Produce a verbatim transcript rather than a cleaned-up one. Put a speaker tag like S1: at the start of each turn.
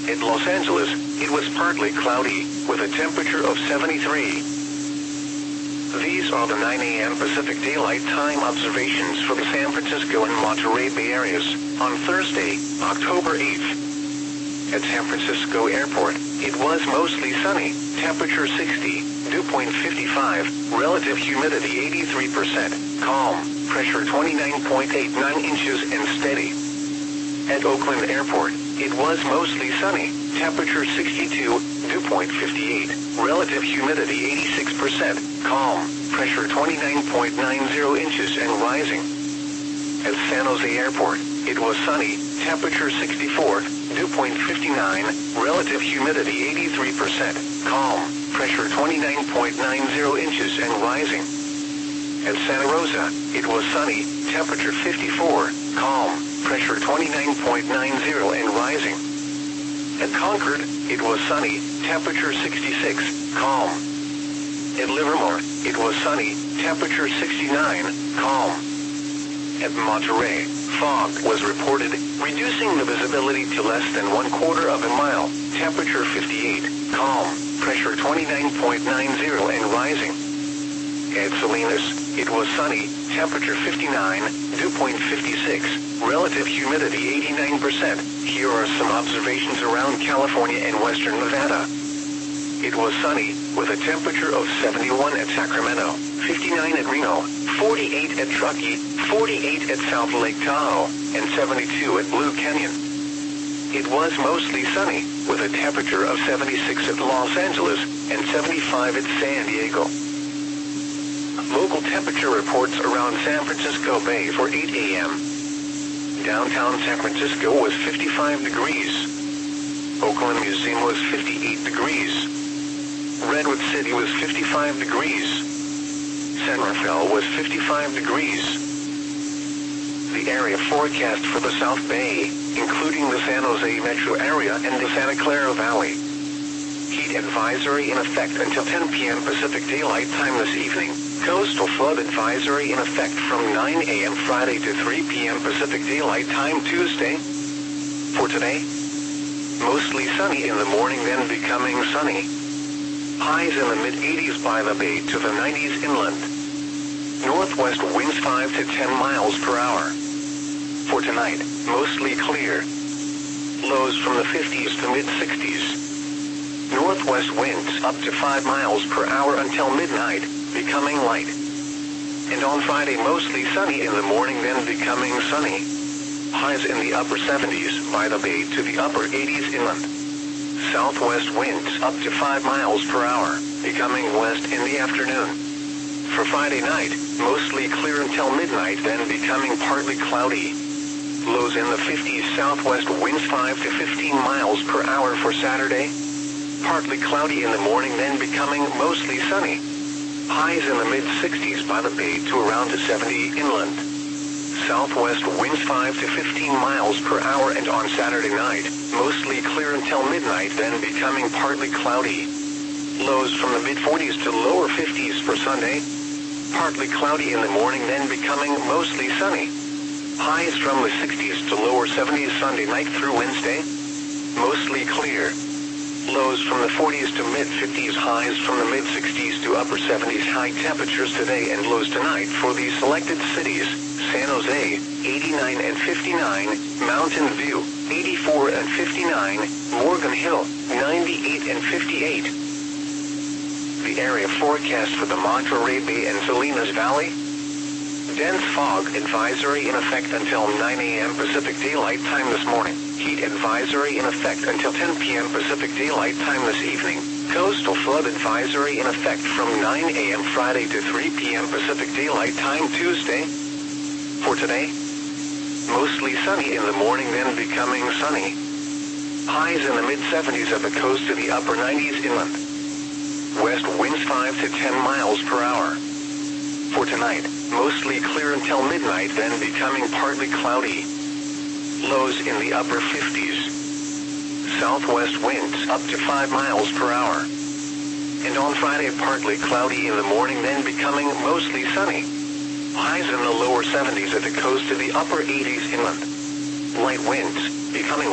S1: At Los Angeles, it was partly cloudy, with a temperature of seventy-three. These are the nine a m Pacific Daylight Time observations for the San Francisco and Monterey Bay areas on Thursday, October eighth. At San Francisco Airport, it was mostly sunny, temperature sixty, dew point fifty-five, relative humidity eighty-three percent, calm, pressure twenty-nine point eight nine inches and steady. At Oakland Airport, it was mostly sunny, temperature sixty-two, dew point fifty-eight, relative humidity eighty-six percent, calm, pressure twenty-nine point nine zero inches and rising. At San Jose Airport, it was sunny, temperature sixty-four, dew point fifty-nine, relative humidity eighty-three percent, calm, pressure twenty-nine point nine zero inches and rising. At Santa Rosa, it was sunny, temperature fifty-four, calm, pressure twenty-nine point nine zero and rising. At Concord, it was sunny, temperature sixty-six, calm. At Livermore, it was sunny, temperature sixty-nine, calm. At Monterey, fog was reported, reducing the visibility to less than one quarter of a mile, temperature fifty-eight, calm, pressure twenty-nine point nine zero and rising. At Salinas, it was sunny, temperature fifty-nine, dew point fifty-six, relative humidity eighty-nine percent. Here are some observations around California and western Nevada. It was sunny, with a temperature of seventy-one at Sacramento, fifty-nine at Reno, forty-eight at Truckee, forty-eight at South Lake Tahoe, and seventy-two at Blue Canyon. It was mostly sunny, with a temperature of seventy-six at Los Angeles and seventy-five at San Diego. Local temperature reports around San Francisco Bay for eight a m Downtown San Francisco was fifty-five degrees. Oakland Museum was fifty-eight degrees. Redwood City was fifty-five degrees. San Rafael was fifty-five degrees. The area forecast for the South Bay, including the San Jose metro area and the Santa Clara Valley. Heat advisory in effect until ten p m Pacific Daylight Time this evening. Coastal flood advisory in effect from nine a m Friday to three p m Pacific Daylight Time Tuesday. For today, mostly sunny in the morning, then becoming sunny. Highs in the mid eighties by the bay to the nineties inland. Northwest winds five to ten miles per hour. For tonight, mostly clear. Lows from the fifties to mid sixties. Northwest winds up to five miles per hour until midnight, becoming light. And on Friday, mostly sunny in the morning, then becoming sunny. Highs in the upper seventies by the bay to the upper eighties inland. Southwest winds up to five miles per hour, becoming west in the afternoon. For Friday night, mostly clear until midnight, then becoming partly cloudy. Lows in the fifties, southwest winds five to fifteen miles per hour for Saturday. Partly cloudy in the morning, then becoming mostly sunny. Highs in the mid sixties by the bay to around seventy inland. Southwest winds five to fifteen miles per hour, and on Saturday night, mostly clear until midnight, then becoming partly cloudy. Lows from the mid forties to lower fifties for Sunday. Partly cloudy in the morning, then becoming mostly sunny. Highs from the sixties to lower seventies Sunday night through Wednesday. Mostly clear. Lows from the forties to mid fifties, highs from the mid sixties to upper seventies. High temperatures today and lows tonight for these selected cities: San Jose, eighty-nine and fifty-nine, Mountain View, eighty-four and fifty-nine, Morgan Hill, ninety-eight and fifty-eight. The area forecast for the Monterey Bay and Salinas Valley: dense fog advisory in effect until nine a m Pacific Daylight Time this morning. Heat advisory in effect until ten p m Pacific Daylight Time this evening. Coastal flood advisory in effect from nine a m Friday to three p m Pacific Daylight Time Tuesday. For today, mostly sunny in the morning, then becoming sunny. Highs in the mid seventies at the coast to the upper nineties inland. West winds five to ten miles per hour. For tonight, mostly clear until midnight, then becoming partly cloudy. Lows in the upper fifties. Southwest winds up to five miles per hour. And on Friday, partly cloudy in the morning, then becoming mostly sunny. Highs in the lower seventies at the coast to the upper eighties inland. Light winds, becoming